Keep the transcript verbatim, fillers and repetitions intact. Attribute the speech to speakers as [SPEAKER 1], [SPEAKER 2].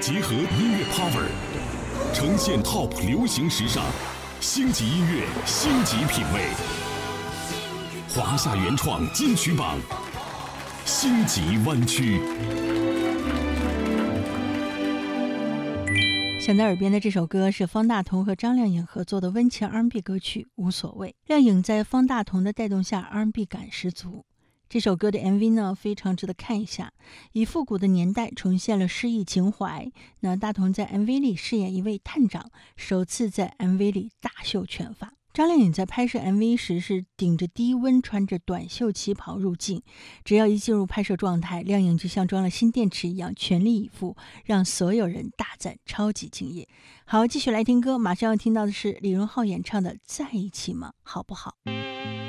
[SPEAKER 1] 结合音乐 power， 呈现 top 流行时尚，星级音乐，星级品味。华夏原创金曲榜，星级湾区。
[SPEAKER 2] 响在耳边的这首歌是方大同和张靓颖合作的温情 R and B 歌曲《无所谓》。靓颖在方大同的带动下 R and B 感十足。这首歌的 M V 呢，非常值得看一下，以复古的年代重现了诗意情怀。那大同在 M V 里饰演一位探长，首次在 M V 里大秀拳法。张靓颖在拍摄 M V 时是顶着低温，穿着短袖旗袍入镜，只要一进入拍摄状态，靓颖就像装了新电池一样全力以赴，让所有人大赞超级敬业。好，继续来听歌，马上要听到的是李荣浩演唱的《在一起吗？好不好》。